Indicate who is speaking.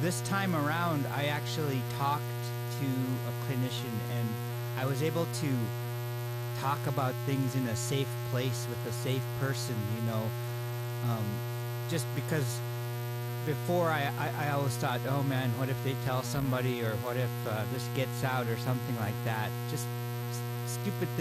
Speaker 1: This time around, I actually talked to a clinician and I was able to talk about things in a safe place with a safe person, um, just because before I always thought, oh man, what if they tell somebody or what if this gets out or something like that? Just stupid things